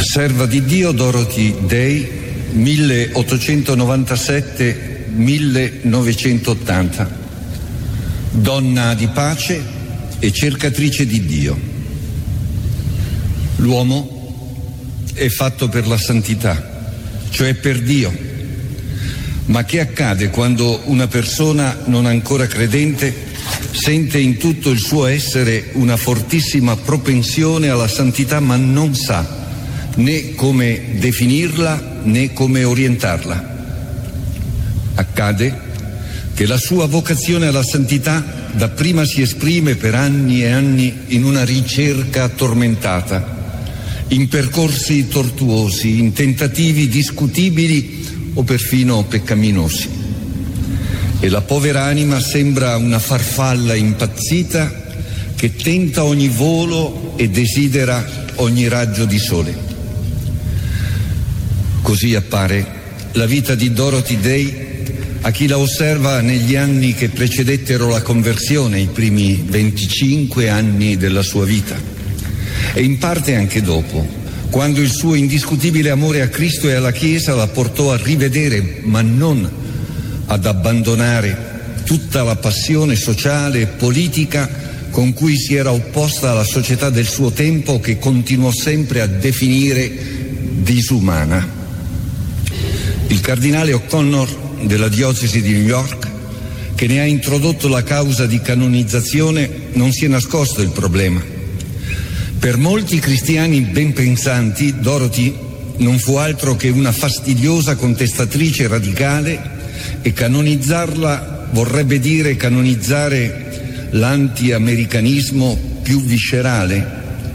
Serva di Dio Dorothy Day, 1897-1980. Donna di pace e cercatrice di Dio. L'uomo è fatto per la santità, cioè per Dio. Ma che accade quando una persona non ancora credente sente in tutto il suo essere una fortissima propensione alla santità, ma non sa né come definirla né come orientarla? Accade che la sua vocazione alla santità dapprima si esprime per anni e anni in una ricerca tormentata, in percorsi tortuosi, in tentativi discutibili o perfino peccaminosi. E la povera anima sembra una farfalla impazzita che tenta ogni volo e desidera ogni raggio di sole. Così appare la vita di Dorothy Day a chi la osserva negli anni che precedettero la conversione, i primi 25 anni della sua vita, e in parte anche dopo, quando il suo indiscutibile amore a Cristo e alla Chiesa la portò a rivedere, ma non ad abbandonare, tutta la passione sociale e politica con cui si era opposta alla società del suo tempo, che continuò sempre a definire disumana. Il cardinale O'Connor della diocesi di New York, che ne ha introdotto la causa di canonizzazione, non si è nascosto il problema. Per molti cristiani ben pensanti, Dorothy non fu altro che una fastidiosa contestatrice radicale, e canonizzarla vorrebbe dire canonizzare l'anti-americanismo più viscerale.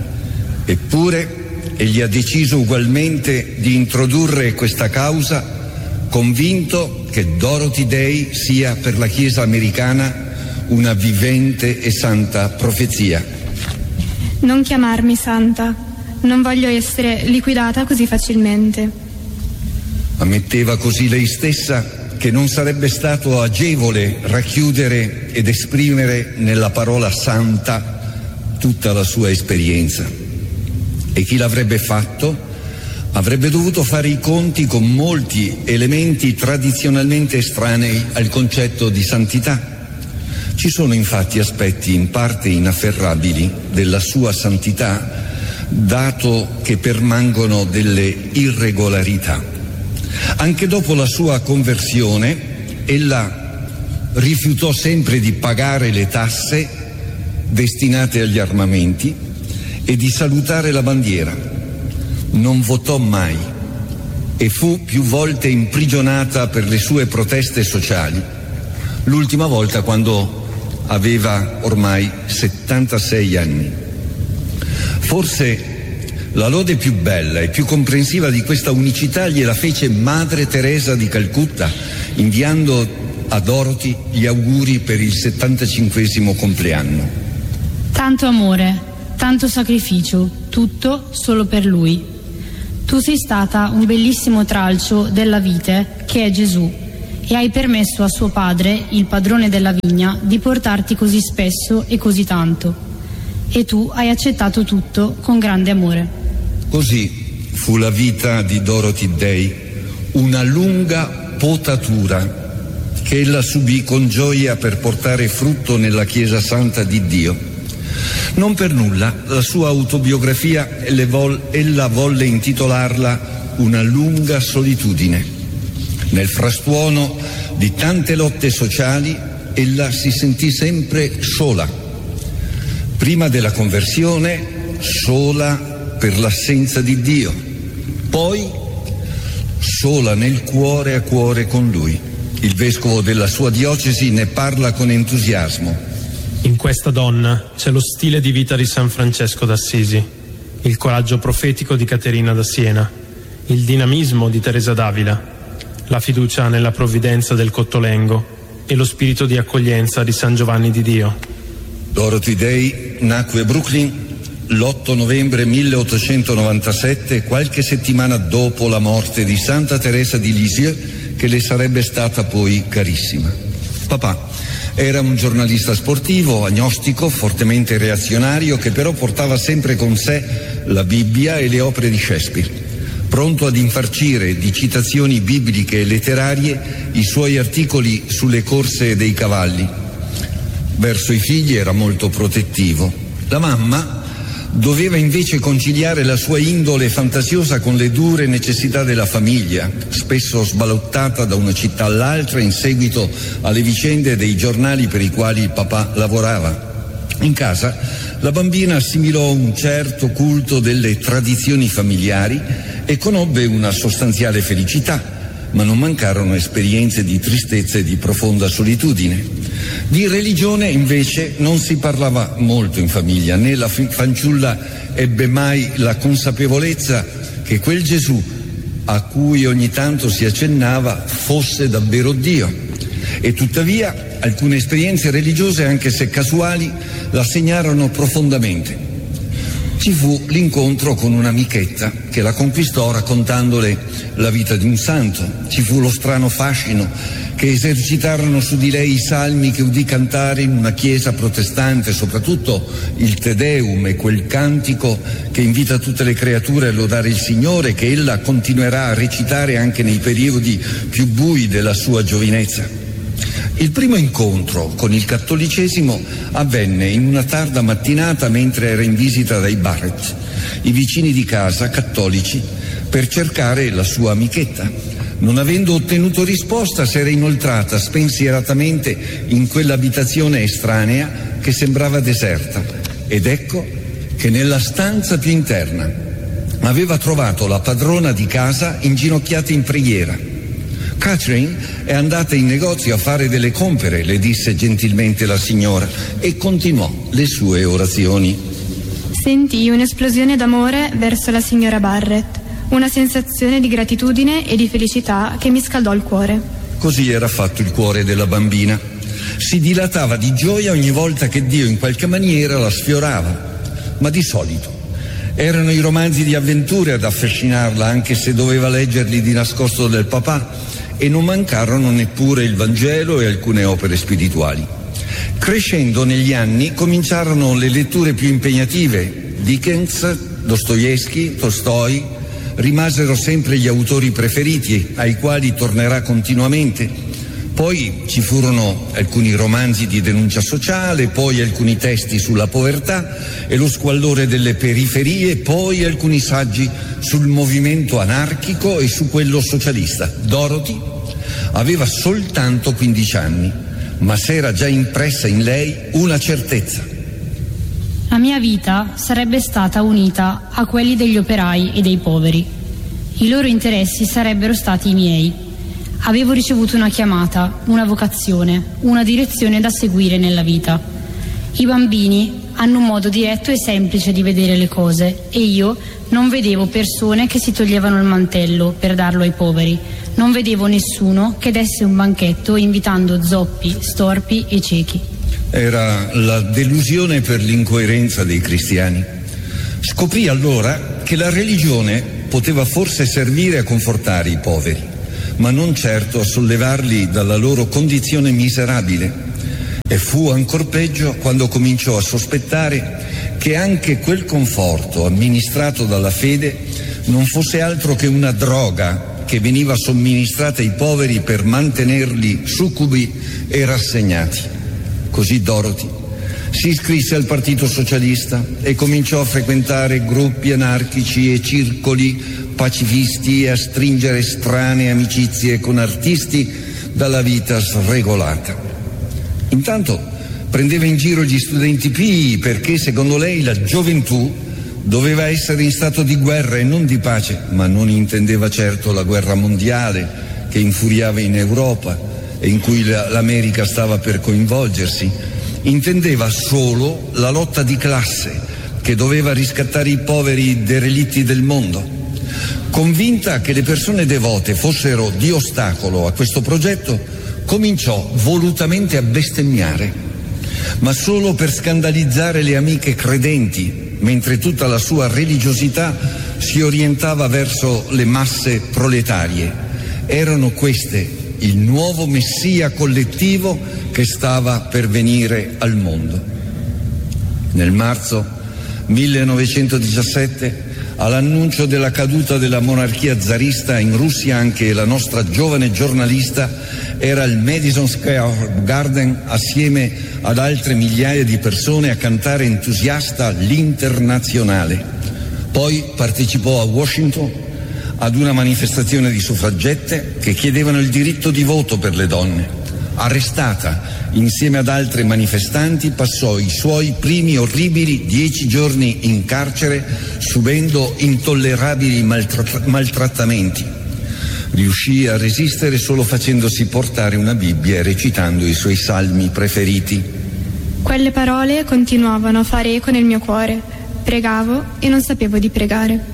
Eppure egli ha deciso ugualmente di introdurre questa causa, convinto che Dorothy Day sia per la Chiesa americana una vivente e santa profezia. Non chiamarmi santa, non voglio essere liquidata così facilmente. Ammetteva così lei stessa che non sarebbe stato agevole racchiudere ed esprimere nella parola santa tutta la sua esperienza. E chi l'avrebbe fatto avrebbe dovuto fare i conti con molti elementi tradizionalmente estranei al concetto di santità. Ci sono infatti aspetti in parte inafferrabili della sua santità, dato che permangono delle irregolarità. Anche dopo la sua conversione, ella rifiutò sempre di pagare le tasse destinate agli armamenti e di salutare la bandiera. Non votò mai e fu più volte imprigionata per le sue proteste sociali, l'ultima volta quando aveva ormai 76 anni. Forse la lode più bella e più comprensiva di questa unicità gliela fece Madre Teresa di Calcutta, inviando a Dorothy gli auguri per il 75° compleanno. Tanto amore, tanto sacrificio, tutto solo per Lui. Tu sei stata un bellissimo tralcio della vite che è Gesù, e hai permesso a suo padre, il padrone della vigna, di portarti così spesso e così tanto. E tu hai accettato tutto con grande amore. Così fu la vita di Dorothy Day, una lunga potatura che ella subì con gioia per portare frutto nella Chiesa Santa di Dio. Non per nulla la sua autobiografia ella volle intitolarla Una lunga solitudine. Nel frastuono di tante lotte sociali ella si sentì sempre sola. Prima della conversione sola per l'assenza di Dio, poi sola nel cuore a cuore con Lui. Il vescovo della sua diocesi ne parla con entusiasmo. In questa donna c'è lo stile di vita di San Francesco d'Assisi, il coraggio profetico di Caterina da Siena, il dinamismo di Teresa d'Avila, la fiducia nella provvidenza del Cottolengo e lo spirito di accoglienza di San Giovanni di Dio. Dorothy Day nacque a Brooklyn l'8 novembre 1897, qualche settimana dopo la morte di Santa Teresa di Lisieux, che le sarebbe stata poi carissima. Papà Era un giornalista sportivo, agnostico, fortemente reazionario, che però portava sempre con sé la Bibbia e le opere di Shakespeare, pronto ad infarcire di citazioni bibliche e letterarie i suoi articoli sulle corse dei cavalli. Verso i figli era molto protettivo. La mamma doveva invece conciliare la sua indole fantasiosa con le dure necessità della famiglia, spesso sballottata da una città all'altra in seguito alle vicende dei giornali per i quali il papà lavorava. In casa la bambina assimilò un certo culto delle tradizioni familiari e conobbe una sostanziale felicità, ma non mancarono esperienze di tristezza e di profonda solitudine. Di religione invece non si parlava molto in famiglia, né la fanciulla ebbe mai la consapevolezza che quel Gesù a cui ogni tanto si accennava fosse davvero Dio. E tuttavia alcune esperienze religiose, anche se casuali, la segnarono profondamente. Ci fu l'incontro con un'amichetta che la conquistò raccontandole la vita di un santo. Ci fu lo strano fascino che esercitarono su di lei i salmi che udì cantare in una chiesa protestante, soprattutto il Te Deum e quel cantico che invita tutte le creature a lodare il Signore, che ella continuerà a recitare anche nei periodi più bui della sua giovinezza. Il primo incontro con il cattolicesimo avvenne in una tarda mattinata mentre era in visita dai Barrett, i vicini di casa cattolici, per cercare la sua amichetta. Non avendo ottenuto risposta, si era inoltrata spensieratamente in quell'abitazione estranea che sembrava deserta, ed ecco che nella stanza più interna aveva trovato la padrona di casa inginocchiata in preghiera. Catherine è andata in negozio a fare delle compere, le disse gentilmente la signora, e continuò le sue orazioni. Sentii un'esplosione d'amore verso la signora Barrett, una sensazione di gratitudine e di felicità che mi scaldò il cuore. Così era fatto il cuore della bambina. Si dilatava di gioia ogni volta che Dio in qualche maniera la sfiorava, ma di solito erano i romanzi di avventure ad affascinarla, anche se doveva leggerli di nascosto del papà, e non mancarono neppure il Vangelo e alcune opere spirituali. Crescendo negli anni cominciarono le letture più impegnative. Dickens, Dostoevsky, Tolstoi rimasero sempre gli autori preferiti, ai quali tornerà continuamente. Poi ci furono alcuni romanzi di denuncia sociale, poi alcuni testi sulla povertà e lo squallore delle periferie, poi alcuni saggi sul movimento anarchico e su quello socialista. Dorothy aveva soltanto 15 anni, ma s'era già impressa in lei una certezza. La mia vita sarebbe stata unita a quelli degli operai e dei poveri. I loro interessi sarebbero stati i miei. Avevo ricevuto una chiamata, una vocazione, una direzione da seguire nella vita. I bambini hanno un modo diretto e semplice di vedere le cose e io non vedevo persone che si toglievano il mantello per darlo ai poveri. Non vedevo nessuno che desse un banchetto invitando zoppi, storpi e ciechi. Era la delusione per l'incoerenza dei cristiani. Scoprì allora che la religione poteva forse servire a confortare i poveri, ma non certo a sollevarli dalla loro condizione miserabile. E fu ancor peggio quando cominciò a sospettare che anche quel conforto amministrato dalla fede non fosse altro che una droga che veniva somministrata ai poveri per mantenerli succubi e rassegnati. Così Dorothy si iscrisse al Partito Socialista e cominciò a frequentare gruppi anarchici e circoli pacifisti e a stringere strane amicizie con artisti dalla vita sregolata. Intanto prendeva in giro gli studenti pii perché secondo lei la gioventù doveva essere in stato di guerra e non di pace, ma non intendeva certo la guerra mondiale che infuriava in Europa e in cui l'America stava per coinvolgersi. Intendeva solo la lotta di classe che doveva riscattare i poveri derelitti del mondo. Convinta che le persone devote fossero di ostacolo a questo progetto, cominciò volutamente a bestemmiare, ma solo per scandalizzare le amiche credenti, mentre tutta la sua religiosità si orientava verso le masse proletarie. Erano queste il nuovo messia collettivo che stava per venire al mondo. Nel marzo 1917, all'annuncio della caduta della monarchia zarista in Russia, anche la nostra giovane giornalista era al Madison Square Garden assieme ad altre migliaia di persone a cantare entusiasta l'Internazionale. Poi partecipò a Washington ad una manifestazione di suffragette che chiedevano il diritto di voto per le donne. Arrestata insieme ad altri manifestanti, passò i suoi primi orribili 10 giorni in carcere subendo intollerabili maltrattamenti. Riuscì a resistere solo facendosi portare una Bibbia e recitando i suoi salmi preferiti. Quelle parole continuavano a fare eco nel mio cuore. Pregavo e non sapevo di pregare.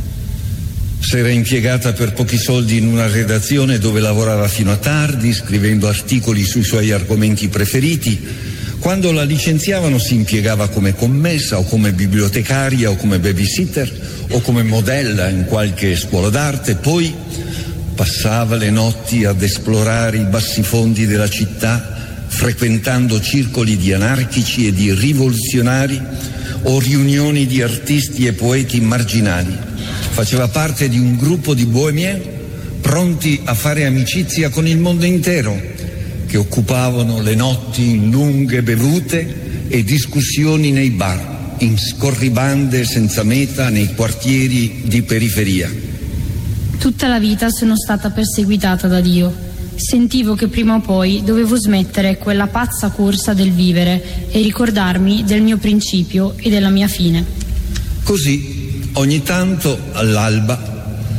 S'era impiegata per pochi soldi in una redazione dove lavorava fino a tardi, scrivendo articoli sui suoi argomenti preferiti. Quando la licenziavano si impiegava come commessa o come bibliotecaria o come babysitter o come modella in qualche scuola d'arte. Poi passava le notti ad esplorare i bassifondi della città, frequentando circoli di anarchici e di rivoluzionari o riunioni di artisti e poeti marginali. Faceva parte di un gruppo di bohemien pronti a fare amicizia con il mondo intero, che occupavano le notti in lunghe bevute e discussioni nei bar, in scorribande senza meta nei quartieri di periferia. Tutta la vita sono stata perseguitata da Dio. Sentivo che prima o poi dovevo smettere quella pazza corsa del vivere e ricordarmi del mio principio e della mia fine. Così, ogni tanto, all'alba,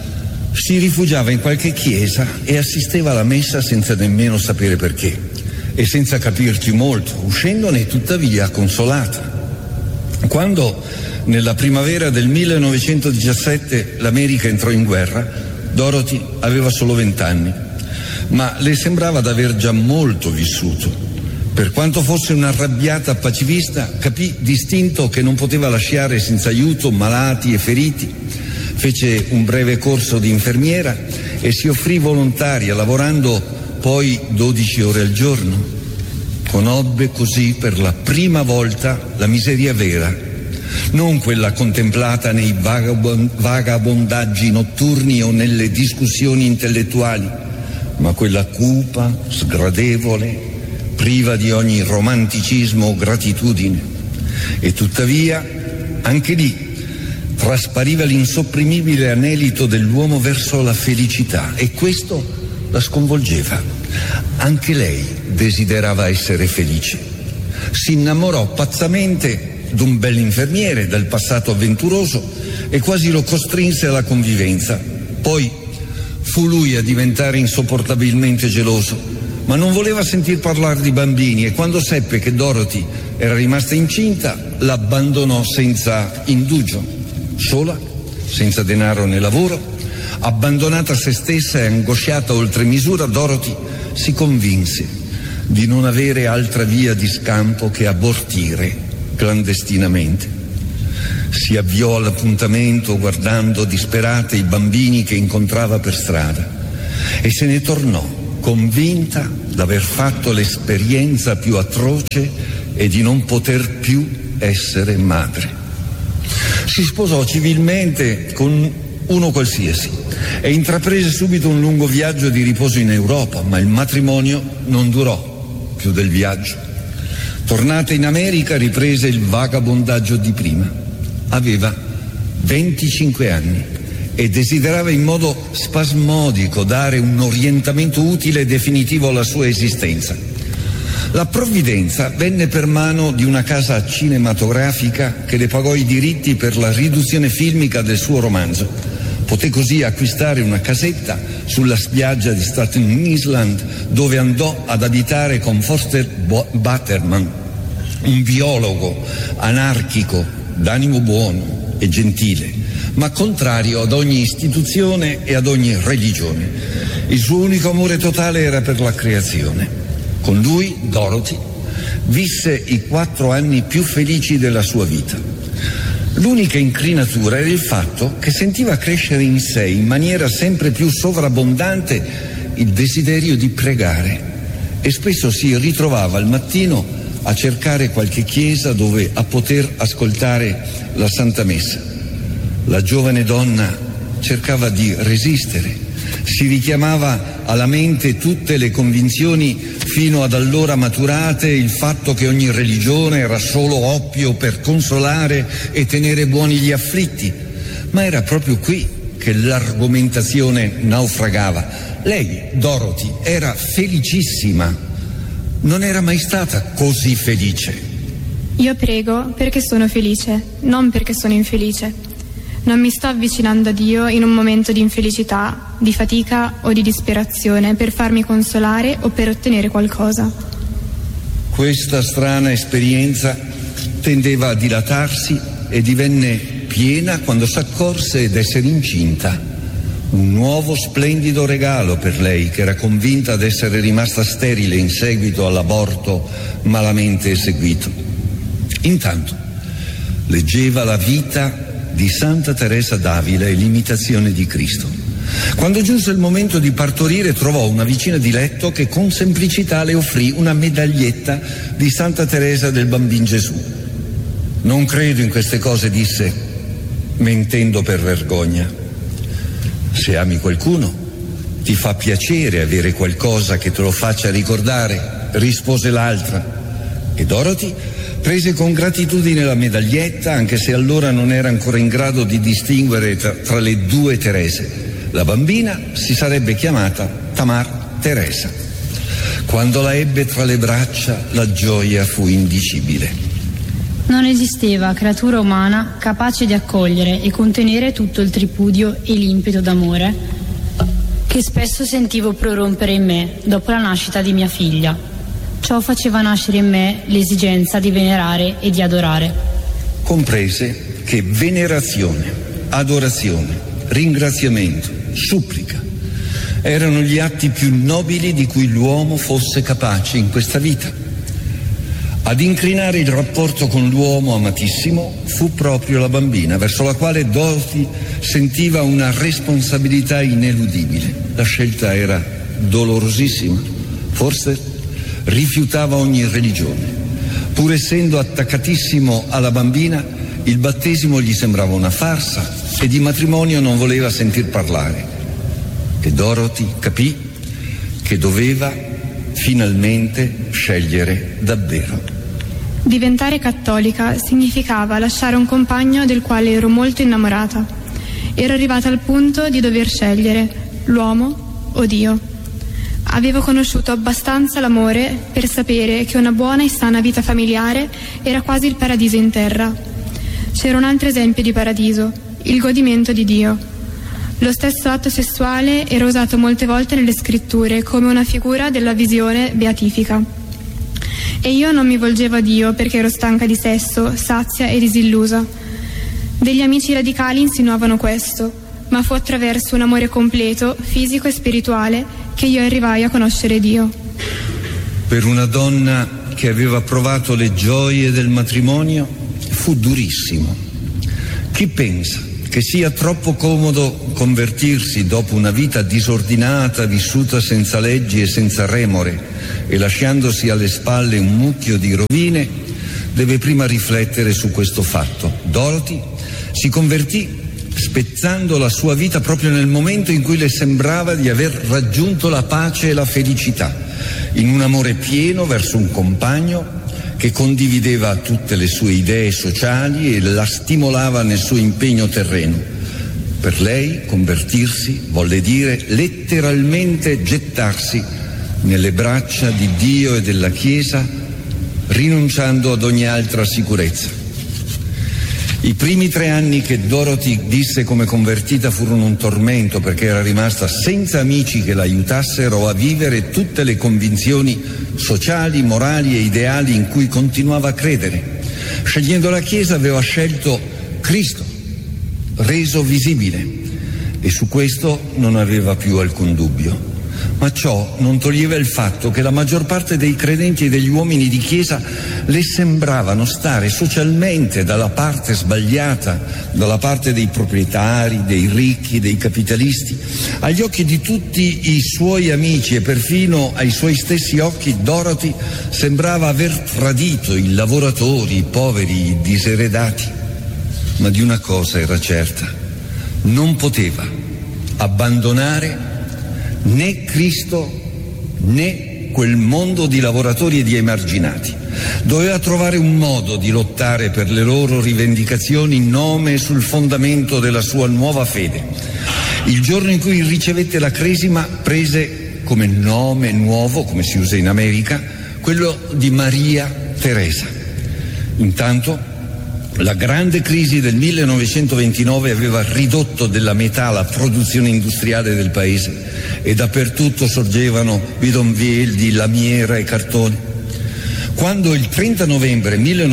si rifugiava in qualche chiesa e assisteva alla messa senza nemmeno sapere perché e senza capirci molto, uscendone tuttavia consolata. Quando, nella primavera del 1917, l'America entrò in guerra, Dorothy aveva solo 20 anni, ma le sembrava d'aver già molto vissuto. Per quanto fosse un'arrabbiata pacifista, capì distinto che non poteva lasciare senza aiuto malati e feriti. Fece un breve corso di infermiera e si offrì volontaria, lavorando poi 12 ore al giorno. Conobbe così per la prima volta la miseria vera, non quella contemplata nei vagabondaggi notturni o nelle discussioni intellettuali, ma quella cupa, sgradevole, priva di ogni romanticismo o gratitudine. E tuttavia, anche lì, traspariva l'insopprimibile anelito dell'uomo verso la felicità, e questo la sconvolgeva. Anche lei desiderava essere felice. Si innamorò pazzamente d'un bell'infermiere dal passato avventuroso e quasi lo costrinse alla convivenza. Poi fu lui a diventare insopportabilmente geloso, ma non voleva sentir parlare di bambini, e quando seppe che Dorothy era rimasta incinta l'abbandonò senza indugio. Sola, senza denaro né lavoro, abbandonata a se stessa e angosciata oltre misura, Dorothy si convinse di non avere altra via di scampo che abortire clandestinamente. Si avviò all'appuntamento guardando disperate i bambini che incontrava per strada e se ne tornò convinta d'aver fatto l'esperienza più atroce e di non poter più essere madre. Si sposò civilmente con uno qualsiasi e intraprese subito un lungo viaggio di riposo in Europa, ma il matrimonio non durò più del viaggio. Tornata in America riprese il vagabondaggio di prima. Aveva 25 anni e desiderava in modo spasmodico dare un orientamento utile e definitivo alla sua esistenza. La provvidenza venne per mano di una casa cinematografica che le pagò i diritti per la riduzione filmica del suo romanzo. Poté così acquistare una casetta sulla spiaggia di Staten Island, dove andò ad abitare con Foster Butterman, un biologo anarchico d'animo buono e gentile, ma contrario ad ogni istituzione e ad ogni religione. Il suo unico amore totale era per la creazione. Con lui, Dorothy, visse i 4 anni più felici della sua vita. L'unica incrinatura era il fatto che sentiva crescere in sé, in maniera sempre più sovrabbondante, il desiderio di pregare e spesso si ritrovava al mattino a cercare qualche chiesa dove a poter ascoltare la Santa Messa. La giovane donna cercava di resistere, si richiamava alla mente tutte le convinzioni fino ad allora maturate, il fatto che ogni religione era solo oppio per consolare e tenere buoni gli afflitti, ma era proprio qui che l'argomentazione naufragava. Lei, Dorothy, era felicissima, non era mai stata così felice. Io prego perché sono felice, non perché sono infelice. Non mi sto avvicinando a Dio in un momento di infelicità, di fatica o di disperazione per farmi consolare o per ottenere qualcosa. Questa strana esperienza tendeva a dilatarsi e divenne piena quando s'accorse d'essere incinta. Un nuovo splendido regalo per lei, che era convinta d'essere rimasta sterile in seguito all'aborto malamente eseguito. Intanto leggeva la vita di Santa Teresa d'Avila e l'imitazione di Cristo. Quando giunse il momento di partorire, trovò una vicina di letto che con semplicità le offrì una medaglietta di Santa Teresa del Bambin Gesù. Non credo in queste cose, disse, mentendo per vergogna. Se ami qualcuno, ti fa piacere avere qualcosa che te lo faccia ricordare, rispose l'altra. E Dorothy prese con gratitudine la medaglietta, anche se allora non era ancora in grado di distinguere tra le due Terese. La bambina si sarebbe chiamata Tamar Teresa. Quando la ebbe tra le braccia, la gioia fu indicibile. Non esisteva creatura umana capace di accogliere e contenere tutto il tripudio e l'impeto d'amore che spesso sentivo prorompere in me dopo la nascita di mia figlia. Ciò faceva nascere in me l'esigenza di venerare e di adorare. Comprese che venerazione, adorazione, ringraziamento, supplica erano gli atti più nobili di cui l'uomo fosse capace in questa vita. Ad incrinare il rapporto con l'uomo amatissimo fu proprio la bambina, verso la quale Dorothy sentiva una responsabilità ineludibile. La scelta era dolorosissima, forse rifiutava ogni religione. Pur essendo attaccatissimo alla bambina, il battesimo gli sembrava una farsa e di matrimonio non voleva sentir parlare. E Dorothy capì che doveva finalmente scegliere davvero. Diventare cattolica significava lasciare un compagno del quale ero molto innamorata. Ero arrivata al punto di dover scegliere l'uomo o Dio. Avevo conosciuto abbastanza l'amore per sapere che una buona e sana vita familiare era quasi il paradiso in terra. C'era un altro esempio di paradiso, il godimento di Dio. Lo stesso atto sessuale era usato molte volte nelle scritture come una figura della visione beatifica. E io non mi volgevo a Dio perché ero stanca di sesso, sazia e disillusa. Degli amici radicali insinuavano questo, ma fu attraverso un amore completo, fisico e spirituale, che io arrivai a conoscere Dio. Per una donna che aveva provato le gioie del matrimonio fu durissimo. Chi pensa che sia troppo comodo convertirsi dopo una vita disordinata, vissuta senza leggi e senza remore e lasciandosi alle spalle un mucchio di rovine, deve prima riflettere su questo fatto. Dorothy si convertì spezzando la sua vita proprio nel momento in cui le sembrava di aver raggiunto la pace e la felicità, in un amore pieno verso un compagno che condivideva tutte le sue idee sociali e la stimolava nel suo impegno terreno. Per lei convertirsi volle dire letteralmente gettarsi nelle braccia di Dio e della Chiesa, rinunciando ad ogni altra sicurezza. I primi 3 anni che Dorothy disse come convertita furono un tormento, perché era rimasta senza amici che la aiutassero a vivere tutte le convinzioni sociali, morali e ideali in cui continuava a credere. Scegliendo la Chiesa aveva scelto Cristo, reso visibile, e su questo non aveva più alcun dubbio. Ma ciò non toglieva il fatto che la maggior parte dei credenti e degli uomini di chiesa le sembravano stare socialmente dalla parte sbagliata, dalla parte dei proprietari, dei ricchi, dei capitalisti. Agli occhi di tutti i suoi amici e perfino ai suoi stessi occhi, Dorothy sembrava aver tradito i lavoratori, i poveri, i diseredati. Ma di una cosa era certa: non poteva abbandonare né Cristo né quel mondo di lavoratori e di emarginati. Doveva trovare un modo di lottare per le loro rivendicazioni in nome e sul fondamento della sua nuova fede. Il giorno in cui ricevette la cresima prese come nome nuovo, come si usa in America, quello di Maria Teresa. Intanto la grande crisi del 1929 aveva ridotto della metà la produzione industriale del paese e dappertutto sorgevano bidonvilli, lamiera e cartoni. Quando il 30 novembre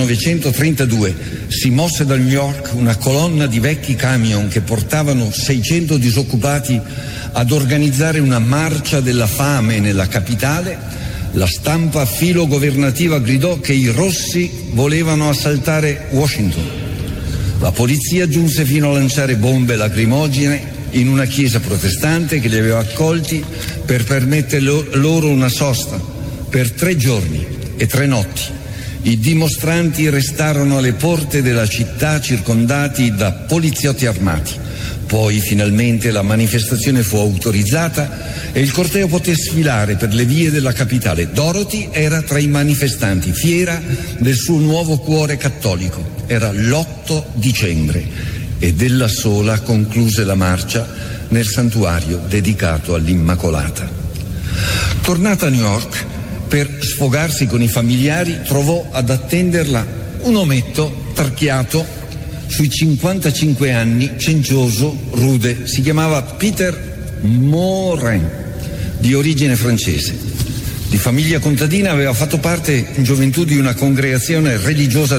1932 si mosse da New York una colonna di vecchi camion che portavano 600 disoccupati ad organizzare una marcia della fame nella capitale, la stampa filogovernativa gridò che i rossi volevano assaltare Washington. La polizia giunse fino a lanciare bombe lacrimogene in una chiesa protestante che li aveva accolti per permettere loro una sosta per 3 giorni e 3 notti. I dimostranti restarono alle porte della città circondati da poliziotti armati. Poi finalmente la manifestazione fu autorizzata e il corteo poté sfilare per le vie della capitale. Dorothy era tra i manifestanti, fiera del suo nuovo cuore cattolico. Era l'8 dicembre ed ella sola concluse la marcia nel santuario dedicato all'Immacolata. Tornata a New York per sfogarsi con i familiari, trovò ad attenderla un ometto tarchiato sui 55 anni, cencioso, rude. Si chiamava Peter Morin, di origine francese. Di famiglia contadina, aveva fatto parte in gioventù di una congregazione religiosa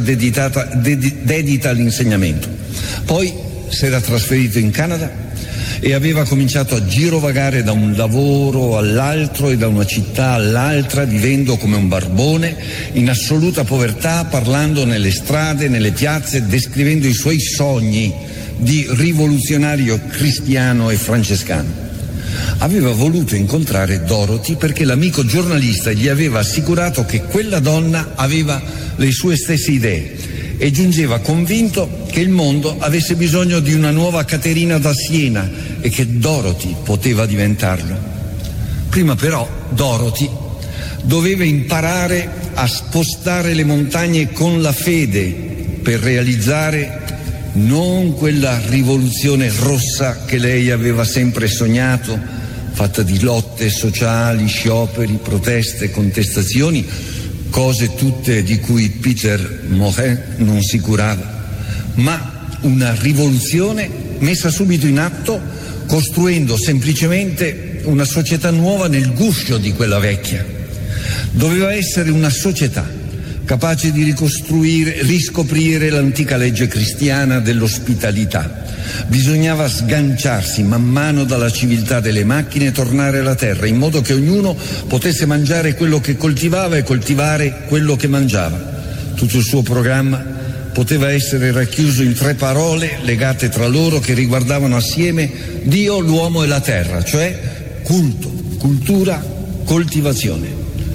dedita all'insegnamento. Poi si era trasferito in Canada e aveva cominciato a girovagare da un lavoro all'altro e da una città all'altra, vivendo come un barbone, in assoluta povertà, parlando nelle strade, nelle piazze, descrivendo i suoi sogni di rivoluzionario cristiano e francescano. Aveva voluto incontrare Dorothy perché l'amico giornalista gli aveva assicurato che quella donna aveva le sue stesse idee e giungeva convinto che il mondo avesse bisogno di una nuova Caterina da Siena e che Dorothy poteva diventarlo. Prima però Dorothy doveva imparare a spostare le montagne con la fede per realizzare non quella rivoluzione rossa che lei aveva sempre sognato, fatta di lotte sociali, scioperi, proteste, contestazioni, cose tutte di cui Peter Morin non si curava, ma una rivoluzione messa subito in atto, costruendo semplicemente una società nuova nel guscio di quella vecchia. Doveva essere una società capace di riscoprire l'antica legge cristiana dell'ospitalità. Bisognava sganciarsi man mano dalla civiltà delle macchine e tornare alla terra, in modo che ognuno potesse mangiare quello che coltivava e coltivare quello che mangiava. Tutto il suo programma poteva essere racchiuso in 3 parole legate tra loro che riguardavano assieme Dio, l'uomo e la terra, cioè culto, cultura, coltivazione.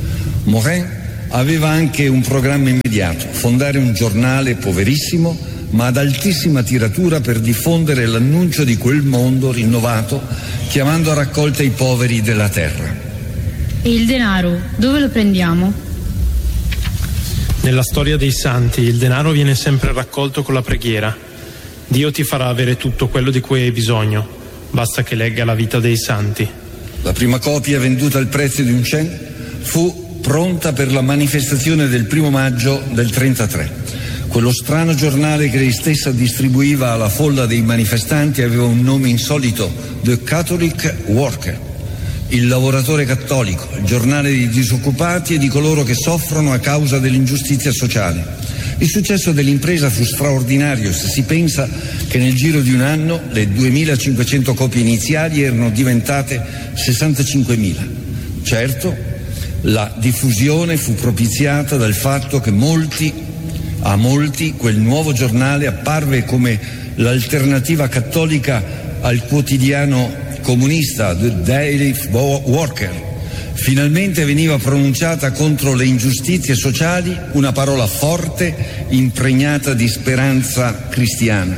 Morin aveva anche un programma immediato: fondare un giornale poverissimo ma ad altissima tiratura per diffondere l'annuncio di quel mondo rinnovato, chiamando a raccolta i poveri della terra. E il denaro, dove lo prendiamo? Nella storia dei santi il denaro viene sempre raccolto con la preghiera. Dio ti farà avere tutto quello di cui hai bisogno, basta che legga la vita dei santi. La prima copia, venduta al prezzo di un cent, fu pronta per la manifestazione del 1 maggio del 1933. Quello strano giornale che lei stessa distribuiva alla folla dei manifestanti aveva un nome insolito: The Catholic Worker, il lavoratore cattolico, il giornale dei disoccupati e di coloro che soffrono a causa dell'ingiustizia sociale. Il successo dell'impresa fu straordinario se si pensa che nel giro di un anno le 2500 copie iniziali erano diventate 65.000. Certo, la diffusione fu propiziata dal fatto che a molti quel nuovo giornale apparve come l'alternativa cattolica al quotidiano comunista, The Daily Worker. Finalmente veniva pronunciata contro le ingiustizie sociali una parola forte, impregnata di speranza cristiana.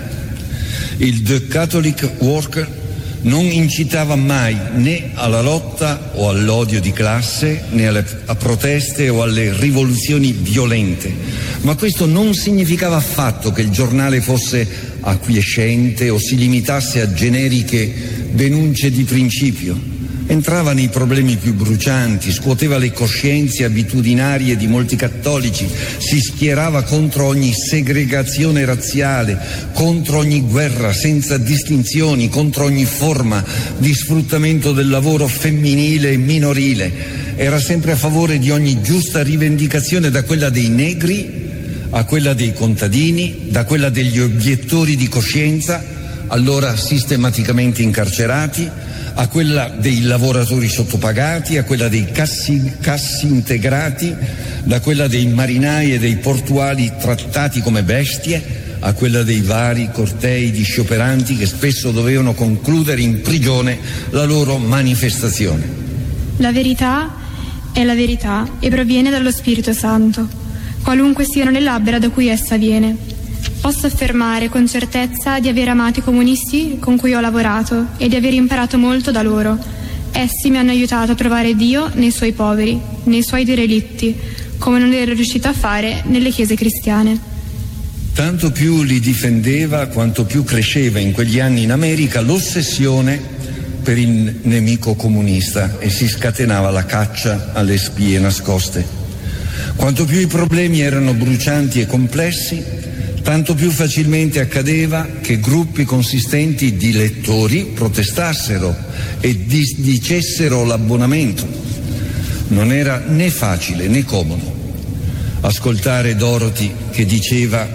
Il The Catholic Worker non incitava mai né alla lotta o all'odio di classe, né a proteste o alle rivoluzioni violente, ma questo non significava affatto che il giornale fosse acquiescente o si limitasse a generiche denunce di principio. Entrava nei problemi più brucianti, scuoteva le coscienze abitudinarie di molti cattolici, si schierava contro ogni segregazione razziale, contro ogni guerra senza distinzioni, contro ogni forma di sfruttamento del lavoro femminile e minorile. Era sempre a favore di ogni giusta rivendicazione, da quella dei negri a quella dei contadini, da quella degli obiettori di coscienza, allora sistematicamente incarcerati, a quella dei lavoratori sottopagati, a quella dei cassi integrati, da quella dei marinai e dei portuali trattati come bestie, a quella dei vari cortei di scioperanti che spesso dovevano concludere in prigione la loro manifestazione. La verità è la verità e proviene dallo Spirito Santo, qualunque siano le labbra da cui essa viene. Posso affermare con certezza di aver amato i comunisti con cui ho lavorato e di aver imparato molto da loro. Essi mi hanno aiutato a trovare Dio nei suoi poveri, nei suoi derelitti, come non ero riuscita a fare nelle chiese cristiane. Tanto più li difendeva quanto più cresceva in quegli anni in America l'ossessione per il nemico comunista e si scatenava la caccia alle spie nascoste. Quanto più i problemi erano brucianti e complessi, tanto più facilmente accadeva che gruppi consistenti di lettori protestassero e disdicessero l'abbonamento. Non era né facile né comodo ascoltare Dorothy che diceva: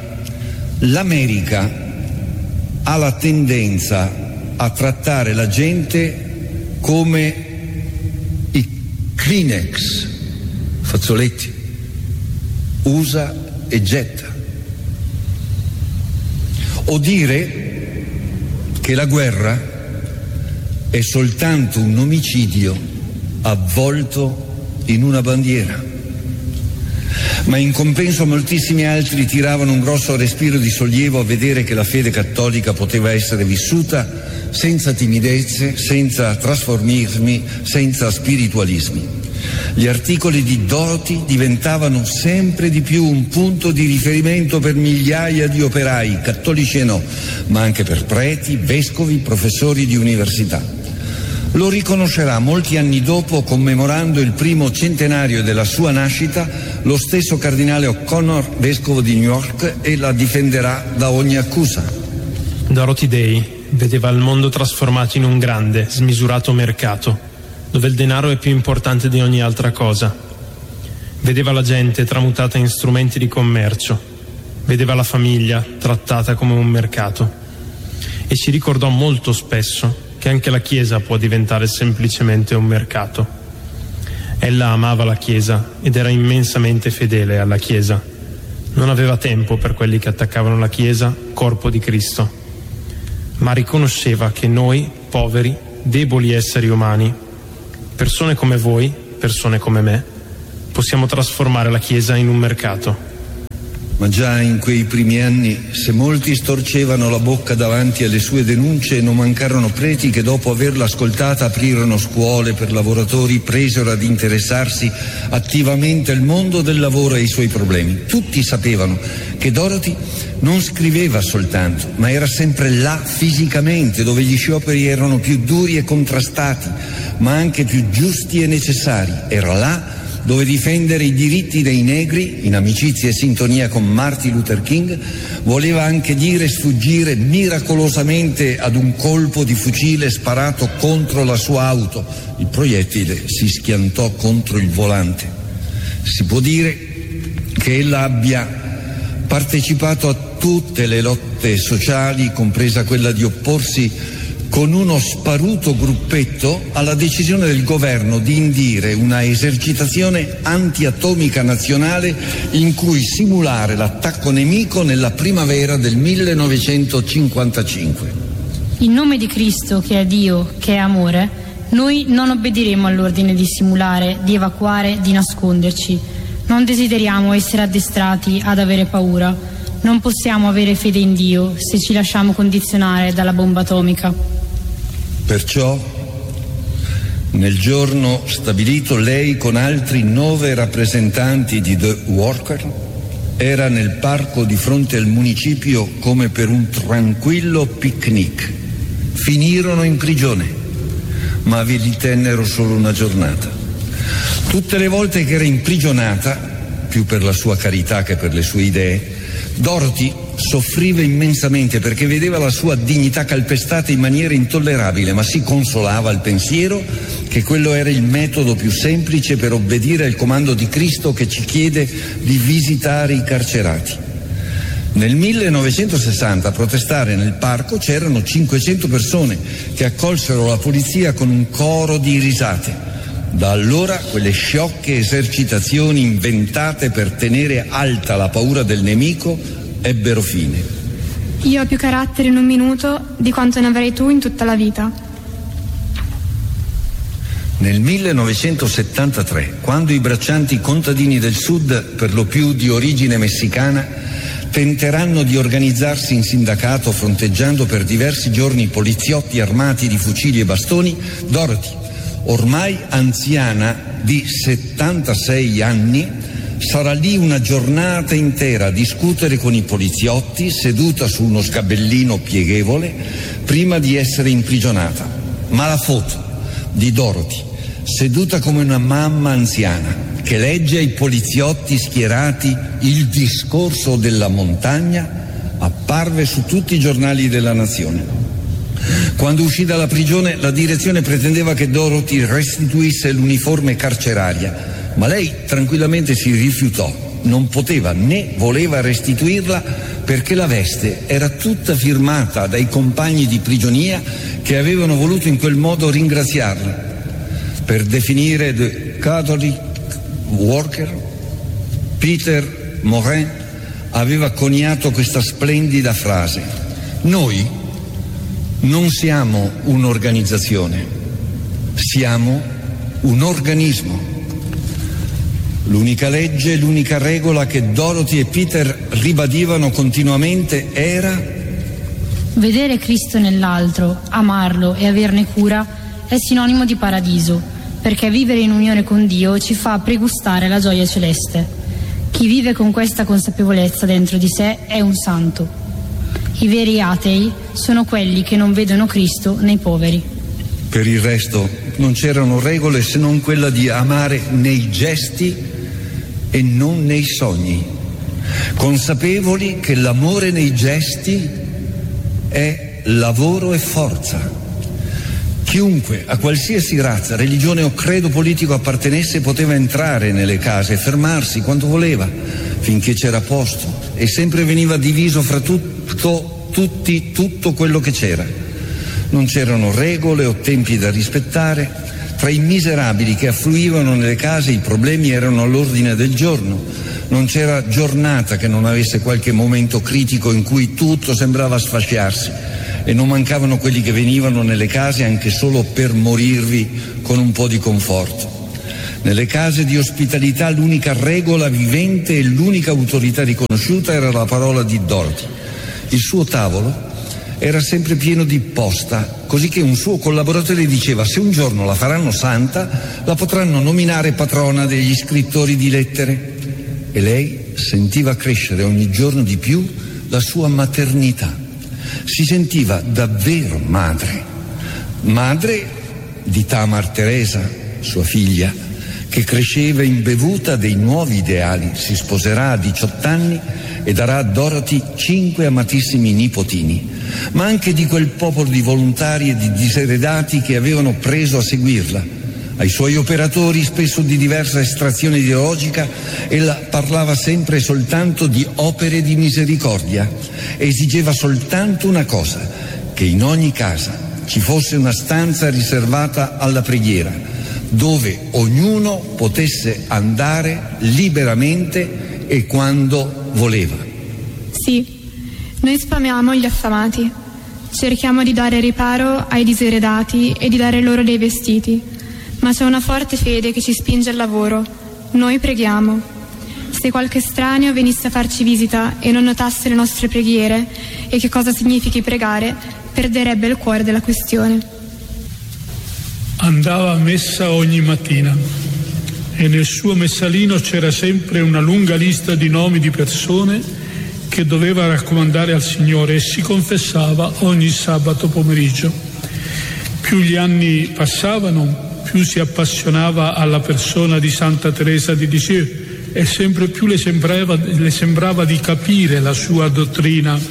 l'America ha la tendenza a trattare la gente come i Kleenex, fazzoletti, usa e getta. O dire che la guerra è soltanto un omicidio avvolto in una bandiera. Ma in compenso moltissimi altri tiravano un grosso respiro di sollievo a vedere che la fede cattolica poteva essere vissuta senza timidezze, senza trasformismi, senza spiritualismi. Gli articoli di Dorothy diventavano sempre di più un punto di riferimento per migliaia di operai, cattolici e no, ma anche per preti, vescovi, professori di università. Lo riconoscerà molti anni dopo, commemorando il primo centenario della sua nascita, lo stesso cardinale O'Connor, vescovo di New York, e la difenderà da ogni accusa. Dorothy Day vedeva il mondo trasformato in un grande, smisurato mercato, dove il denaro è più importante di ogni altra cosa. Vedeva la gente tramutata in strumenti di commercio, vedeva la famiglia trattata come un mercato e ci ricordò molto spesso che anche la Chiesa può diventare semplicemente un mercato. Ella amava la Chiesa ed era immensamente fedele alla Chiesa. Non aveva tempo per quelli che attaccavano la Chiesa, corpo di Cristo, ma riconosceva che noi, poveri, deboli esseri umani, persone come voi, persone come me, possiamo trasformare la Chiesa in un mercato. Ma già in quei primi anni, se molti storcevano la bocca davanti alle sue denunce, non mancarono preti che dopo averla ascoltata aprirono scuole per lavoratori, presero ad interessarsi attivamente al mondo del lavoro e ai suoi problemi. Tutti sapevano che Dorothy non scriveva soltanto, ma era sempre là fisicamente, dove gli scioperi erano più duri e contrastati, ma anche più giusti e necessari. Era là dove difendere i diritti dei negri, in amicizia e sintonia con Martin Luther King, voleva anche dire sfuggire miracolosamente ad un colpo di fucile sparato contro la sua auto. Il proiettile si schiantò contro il volante. Si può dire che ella abbia partecipato a tutte le lotte sociali, compresa quella di opporsi con uno sparuto gruppetto alla decisione del governo di indire una esercitazione antiatomica nazionale in cui simulare l'attacco nemico nella primavera del 1955. In nome di Cristo, che è Dio, che è amore, noi non obbediremo all'ordine di simulare, di evacuare, di nasconderci. Non desideriamo essere addestrati ad avere paura. Non possiamo avere fede in Dio se ci lasciamo condizionare dalla bomba atomica. Perciò, nel giorno stabilito, lei con altri 9 rappresentanti di The Worker era nel parco di fronte al municipio come per un tranquillo picnic. Finirono in prigione, ma vi ritennero solo una giornata. Tutte le volte che era imprigionata, più per la sua carità che per le sue idee, Dorothy soffriva immensamente perché vedeva la sua dignità calpestata in maniera intollerabile, ma si consolava al pensiero che quello era il metodo più semplice per obbedire al comando di Cristo che ci chiede di visitare i carcerati. Nel 1960 a protestare nel parco c'erano 500 persone che accolsero la polizia con un coro di risate. Da allora quelle sciocche esercitazioni inventate per tenere alta la paura del nemico ebbero fine. Io ho più carattere in un minuto di quanto ne avrai tu in tutta la vita. Nel 1973, quando i braccianti contadini del sud, per lo più di origine messicana, tenteranno di organizzarsi in sindacato fronteggiando per diversi giorni poliziotti armati di fucili e bastoni, Dorothy, ormai anziana di 76 anni, sarà lì una giornata intera a discutere con i poliziotti seduta su uno sgabellino pieghevole prima di essere imprigionata. Ma la foto di Dorothy seduta come una mamma anziana che legge ai poliziotti schierati il discorso della montagna apparve su tutti i giornali della nazione. Quando uscì dalla prigione la direzione pretendeva che Dorothy restituisse l'uniforme carceraria, ma lei tranquillamente si rifiutò. Non poteva né voleva restituirla perché la veste era tutta firmata dai compagni di prigionia che avevano voluto in quel modo ringraziarla. Per definire The Catholic Worker, Peter Morin aveva coniato questa splendida frase: noi non siamo un'organizzazione, siamo un organismo. L'unica legge, l'unica regola che Dorothy e Peter ribadivano continuamente era: vedere Cristo nell'altro, amarlo e averne cura è sinonimo di paradiso, perché vivere in unione con Dio ci fa pregustare la gioia celeste. Chi vive con questa consapevolezza dentro di sé è un santo. I veri atei sono quelli che non vedono Cristo nei poveri. Per il resto non c'erano regole se non quella di amare nei gesti e non nei sogni, consapevoli che l'amore nei gesti è lavoro e forza. Chiunque, a qualsiasi razza, religione o credo politico appartenesse, poteva entrare nelle case e fermarsi quando voleva, finché c'era posto, e sempre veniva diviso fra tutto quello che c'era. Non c'erano regole o tempi da rispettare. Tra i miserabili che affluivano nelle case i problemi erano all'ordine del giorno. Non c'era giornata che non avesse qualche momento critico in cui tutto sembrava sfasciarsi, e non mancavano quelli che venivano nelle case anche solo per morirvi con un po' di conforto. Nelle case di ospitalità l'unica regola vivente e l'unica autorità riconosciuta era la parola di Dorothy. Il suo tavolo era sempre pieno di posta, così che un suo collaboratore diceva: se un giorno la faranno santa, la potranno nominare patrona degli scrittori di lettere. E lei sentiva crescere ogni giorno di più la sua maternità. Si sentiva davvero madre di Tamar Teresa, sua figlia, che cresceva imbevuta dei nuovi ideali. Si sposerà a 18 anni e darà a Dorothy 5 amatissimi nipotini, ma anche di quel popolo di volontari e di diseredati che avevano preso a seguirla. Ai suoi operatori, spesso di diversa estrazione ideologica, ella parlava sempre soltanto di opere di misericordia e esigeva soltanto una cosa: che in ogni casa ci fosse una stanza riservata alla preghiera, dove ognuno potesse andare liberamente e quando voleva. Sì, noi spamiamo gli affamati, cerchiamo di dare riparo ai diseredati e di dare loro dei vestiti, ma c'è una forte fede che ci spinge al lavoro. Noi preghiamo. Se qualche estraneo venisse a farci visita e non notasse le nostre preghiere e che cosa significhi pregare, perderebbe il cuore della questione. Andava a messa ogni mattina e nel suo messalino c'era sempre una lunga lista di nomi di persone che doveva raccomandare al Signore e si confessava ogni sabato pomeriggio. Più gli anni passavano, più si appassionava alla persona di Santa Teresa di Lisieux e sempre più le sembrava di capire la sua dottrina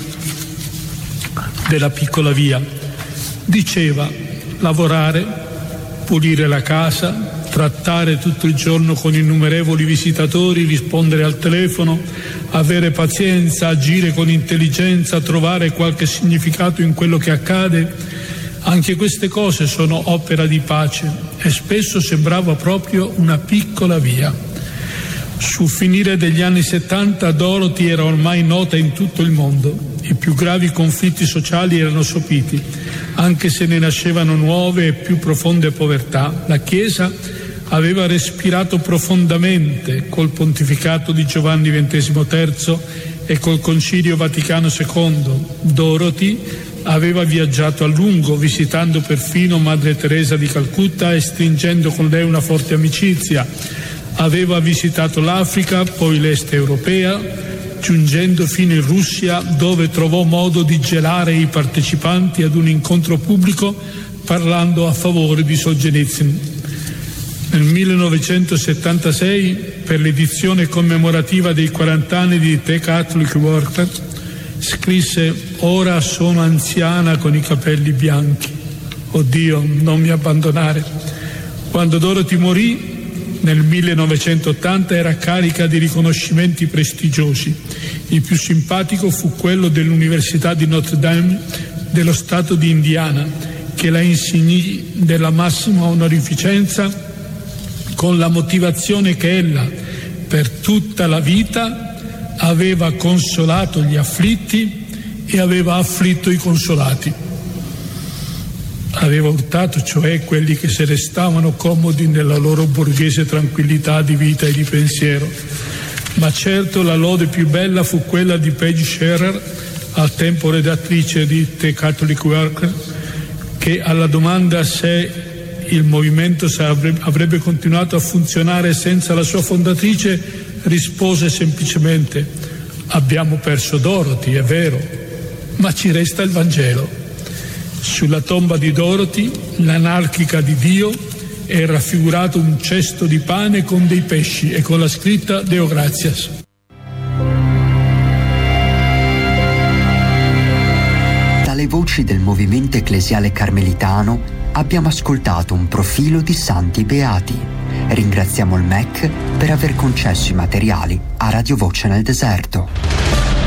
della piccola via. Diceva: lavorare, pulire la casa, trattare tutto il giorno con innumerevoli visitatori, rispondere al telefono, avere pazienza, agire con intelligenza, trovare qualche significato in quello che accade. Anche queste cose sono opera di pace e spesso sembrava proprio una piccola via. Sul finire degli anni 70 Dorothy era ormai nota in tutto il mondo. I più gravi conflitti sociali erano sopiti, anche se ne nascevano nuove e più profonde povertà. La Chiesa aveva respirato profondamente col pontificato di Giovanni XXIII e col Concilio Vaticano II. Dorothy aveva viaggiato a lungo, visitando perfino Madre Teresa di Calcutta e stringendo con lei una forte amicizia. Aveva visitato l'Africa, poi l'Est europea, giungendo fino in Russia, dove trovò modo di gelare i partecipanti ad un incontro pubblico parlando a favore di Solzhenitsyn. Nel 1976, per l'edizione commemorativa dei 40 anni di The Catholic Worker, scrisse: ora sono anziana con i capelli bianchi. Oh Dio, non mi abbandonare. Quando Dorothy morì nel 1980 era carica di riconoscimenti prestigiosi. Il più simpatico fu quello dell'Università di Notre Dame dello Stato di Indiana, che la insignì della massima onorificenza con la motivazione che ella per tutta la vita aveva consolato gli afflitti e aveva afflitto i consolati. Aveva urtato, cioè, quelli che se restavano comodi nella loro borghese tranquillità di vita e di pensiero. Ma certo la lode più bella fu quella di Peggy Scherer, al tempo redattrice di The Catholic Worker, che alla domanda se il movimento avrebbe continuato a funzionare senza la sua fondatrice rispose semplicemente: abbiamo perso Dorothy, è vero, ma ci resta il Vangelo. Sulla tomba di Dorothy, l'anarchica di Dio, è raffigurato un cesto di pane con dei pesci e con la scritta Deo Gratias. Dalle voci del movimento ecclesiale carmelitano abbiamo ascoltato un profilo di santi beati. Ringraziamo il MEC per aver concesso i materiali a Radio Voce nel Deserto.